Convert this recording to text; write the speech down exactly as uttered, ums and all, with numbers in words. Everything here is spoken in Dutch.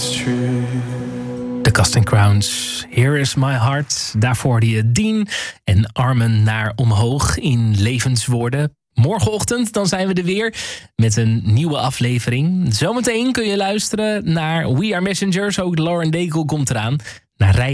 The Casting Crowns, Here is my heart. Daarvoor hoorde je Dean en Armen naar omhoog in levenswoorden. Morgenochtend dan zijn we er weer met een nieuwe aflevering. Zometeen kun je luisteren naar We Are Messengers. Ook Lauren Daigle komt eraan. Naar Rij